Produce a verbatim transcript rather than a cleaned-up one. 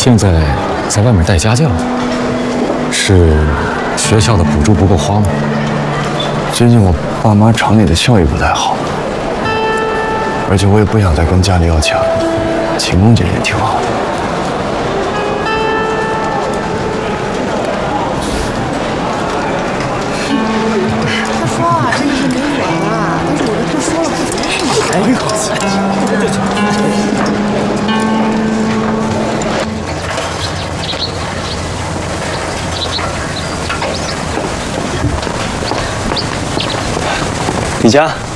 现在在外面带家教，是学校的补助不够花吗？ 最近我爸妈厂里的效益不太好，而且我也不想再跟家里要钱了。勤工俭学挺好的。 他说啊，这个是没我了，但是我跟他说了，不怎么是你。哎呦， 李佳。